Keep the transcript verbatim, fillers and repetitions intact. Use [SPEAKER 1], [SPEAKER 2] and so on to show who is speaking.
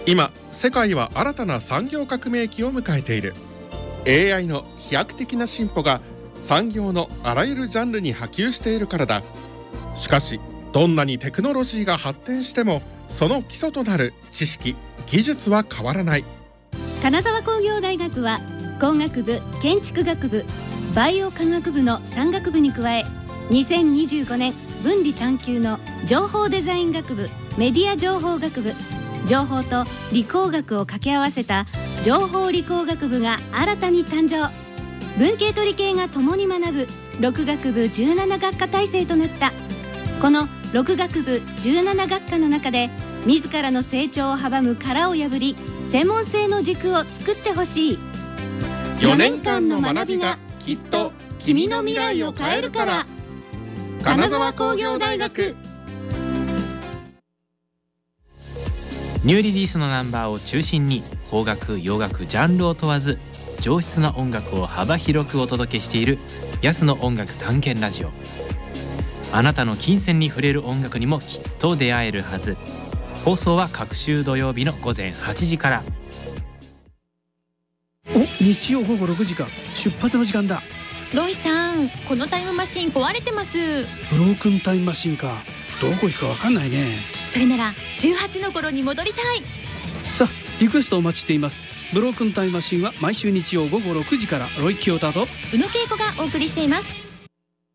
[SPEAKER 1] 今世界は新たな産業革命期を迎えている。 エーアイ の飛躍的な進歩が産業のあらゆるジャンルに波及しているからだ。しかしどんなにテクノロジーが発展してもその基礎となる知識・技術は変わらない。
[SPEAKER 2] 金沢工業大学は工学部、建築学部、バイオ科学部のさん学部に加え、にせんにじゅうごねん分離探究の情報デザイン学部、メディア情報学部、情報と理工学を掛け合わせた情報理工学部が新たに誕生。文系と理系が共に学ぶろく学部じゅうなな学科体制となった。このろく学部じゅうなな学科の中で自らの成長を阻む殻を破り、専門性の軸を作ってほしい。
[SPEAKER 1] よねんかんの学びがきっと君の未来を変えるから。金沢工業大学。
[SPEAKER 3] ニューリリースのナンバーを中心に邦楽、洋楽、ジャンルを問わず上質な音楽を幅広くお届けしている安の音楽探検ラジオ。あなたの金銭に触れる音楽にもきっと出会えるはず。放送は各週土曜日のごぜんはちじから。
[SPEAKER 4] お、日曜ごごろくじか。出発の時間だ。
[SPEAKER 5] ロイさん、このタイムマシン壊れてます。
[SPEAKER 4] ブロークンタイムマシンか。どこ行くか分かんないね。
[SPEAKER 5] それならじゅうはちの頃に戻りたい。
[SPEAKER 4] さあ、リクエストお待ちしています。ブロークンタイムマシンは毎週日曜ごごろくじから。ロイ・キヨタと
[SPEAKER 5] 宇野恵子がお送りしています。